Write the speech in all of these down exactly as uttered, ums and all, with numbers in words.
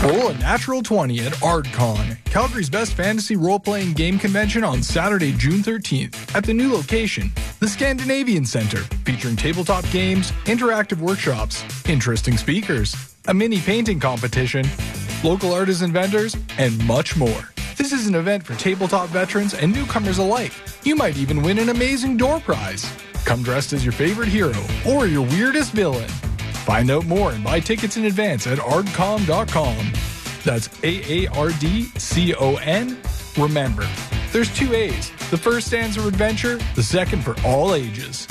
Roll a natural twenty at ArdCon, Calgary's best fantasy role-playing game convention on Saturday, June thirteenth, at the new location, the Scandinavian Centre, featuring tabletop games, interactive workshops, interesting speakers, a mini painting competition, local artisan vendors, and much more. This is an event for tabletop veterans and newcomers alike. You might even win an amazing door prize. Come dressed as your favorite hero or your weirdest villain. Find out more and buy tickets in advance at ardcon dot com. That's A A R D C O N. Remember, there's two A's. The first stands for adventure, the second for all ages.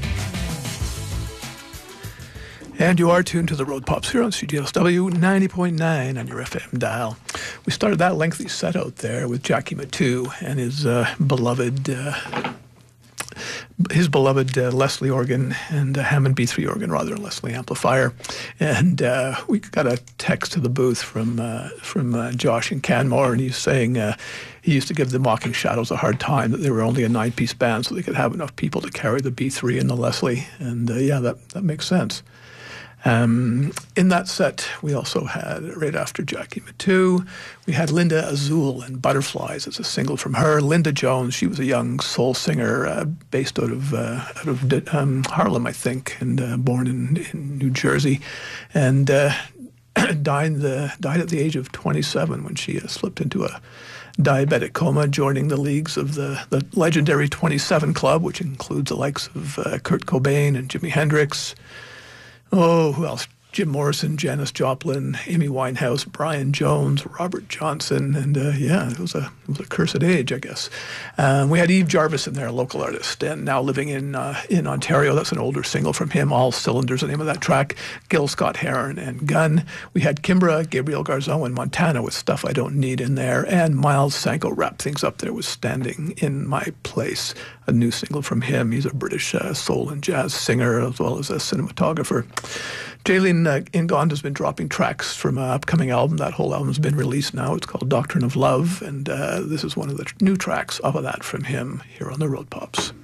And you are tuned to the Road Pops here on C G S W ninety point nine on your F M dial. We started that lengthy set out there with Jackie Mathieu and his uh, beloved... Uh, his beloved uh, Leslie organ and uh, Hammond B three organ, rather, Leslie amplifier. And uh, we got a text to the booth from uh, from uh, Josh in Canmore, and he's saying uh, he used to give the Mocking Shadows a hard time that they were only a nine-piece band so they could have enough people to carry the B three and the Leslie. And uh, yeah, that, that makes sense. Um, in that set, we also had, right after Jackie Mathieu, we had Linda Azul and Butterflies as a single from her. Linda Jones, she was a young soul singer uh, based out of uh, out of um, Harlem, I think, and uh, born in, in New Jersey, and uh, died, the, died at the age of twenty-seven when she uh, slipped into a diabetic coma, joining the leagues of the, the legendary twenty-seven Club, which includes the likes of uh, Kurt Cobain and Jimi Hendrix. Oh, who else? Jim Morrison, Janis Joplin, Amy Winehouse, Brian Jones, Robert Johnson, and uh, yeah, it was a it was a cursed age, I guess. Um, we had Eve Jarvis in there, a local artist, and now living in uh, in Ontario. That's an older single from him. All Cylinders, the name of that track. Gil Scott Heron and Gun. We had Kimbra, Gabriel Garzon, and Montana with Stuff I Don't Need in there, and Miles Sanko wrapped things up there with Standing in My Place, a new single from him. He's a British uh, soul and jazz singer as well as a cinematographer. Jaylene uh, Ingond has been dropping tracks from an upcoming album. That whole album's been released now. It's called Doctrine of Love, and uh, this is one of the new tracks off of that from him here on the Road Pops.